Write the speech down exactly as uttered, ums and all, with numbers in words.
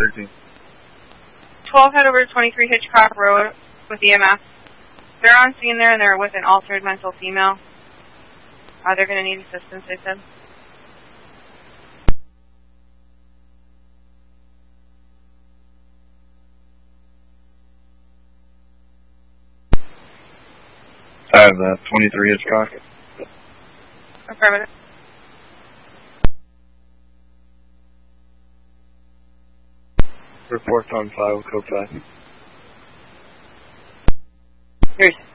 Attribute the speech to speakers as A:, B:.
A: thirteen.
B: twelve, head over to twenty-three Hitchcock Road with E M S. They're on scene there, and they're with an altered mental female. Uh, they're going to need assistance, they said.
A: I have that. twenty-three Hitchcock.
B: Affirmative.
A: Report on file, code five.
B: Here's